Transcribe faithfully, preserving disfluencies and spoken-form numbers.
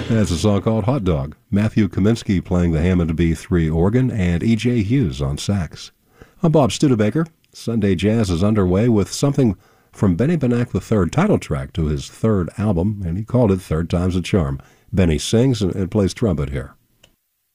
That's a song called Hot Dog. Matthew Kaminsky playing the Hammond B three organ and E J Hughes on sax. I'm Bob Studebaker. Sunday Jazz is underway with something from Benny Benack the third, title track to his third album, and he called it Third Time's a Charm. Benny sings and, and plays trumpet here.